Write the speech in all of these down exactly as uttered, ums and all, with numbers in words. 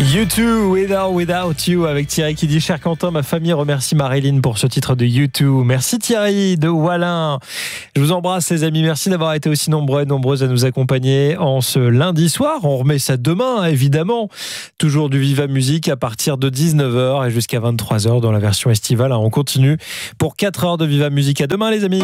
You Too, With or Without You, avec Thierry qui dit: cher Quentin, ma famille remercie Marilyn pour ce titre de You Too. Merci Thierry de Wallin. Je vous embrasse les amis, merci d'avoir été aussi nombreux et nombreuses à nous accompagner en ce lundi soir. On remet ça demain évidemment, toujours du Viva Musique à partir de dix-neuf heures et jusqu'à vingt-trois heures dans la version estivale. On continue pour quatre heures de Viva Musique. À demain les amis.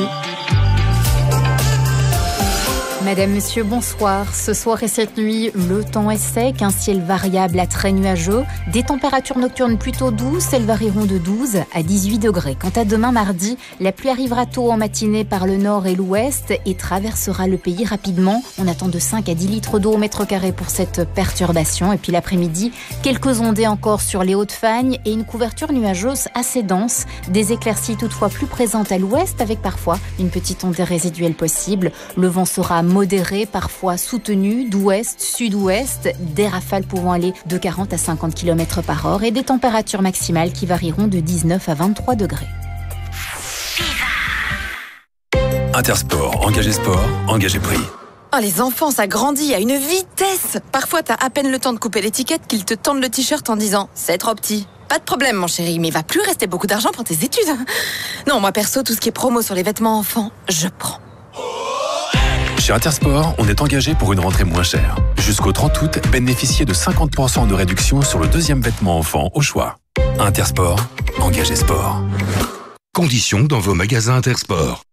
Madame, Monsieur, bonsoir. Ce soir et cette nuit, le temps est sec, un ciel variable à très nuageux, des températures nocturnes plutôt douces, elles varieront de douze à dix-huit degrés. Quant à demain mardi, la pluie arrivera tôt en matinée par le nord et l'ouest et traversera le pays rapidement. On attend de cinq à dix litres d'eau au mètre carré pour cette perturbation. Et puis l'après-midi, quelques ondées encore sur les Hauts-de-Fagne et une couverture nuageuse assez dense. Des éclaircies toutefois plus présentes à l'ouest avec parfois une petite ondée résiduelle possible. Le vent sera modéré, parfois soutenu, d'ouest, sud-ouest, des rafales pouvant aller de quarante à cinquante kilomètres par heure et des températures maximales qui varieront de dix-neuf à vingt-trois degrés. Intersport, engagé sport, engagé prix. Oh, les enfants, ça grandit à une vitesse. Parfois, t'as à peine le temps de couper l'étiquette qu'ils te tendent le t-shirt en disant « c'est trop petit ». Pas de problème, mon chéri, mais il va plus rester beaucoup d'argent pour tes études. Non, moi perso, tout ce qui est promo sur les vêtements enfants, je prends. Chez Intersport, on est engagé pour une rentrée moins chère. Jusqu'au trente août, bénéficiez de cinquante pour cent de réduction sur le deuxième vêtement enfant au choix. Intersport, engagé sport. Conditions dans vos magasins Intersport.